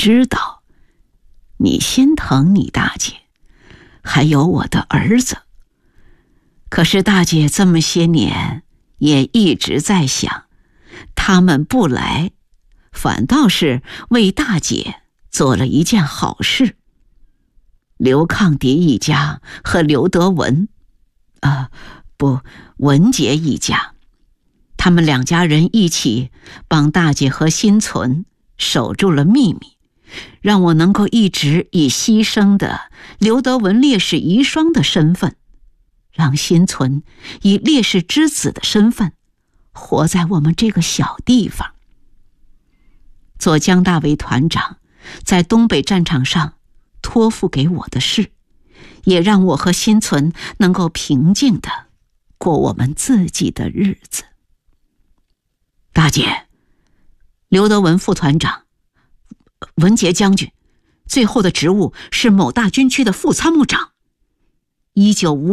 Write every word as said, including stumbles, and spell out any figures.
知道你心疼你大姐，还有我的儿子。可是大姐这么些年也一直在想，他们不来，反倒是为大姐做了一件好事。刘抗迪一家和刘德文，啊，不，文杰一家，他们两家人一起帮大姐和心存守住了秘密，让我能够一直以牺牲的刘德文烈士遗孀的身份，让心存以烈士之子的身份活在我们这个小地方。做江大为团长在东北战场上托付给我的事，也让我和心存能够平静地过我们自己的日子。大姐，刘德文副团长，文杰将军，最后的职务是某大军区的副参谋长。一九五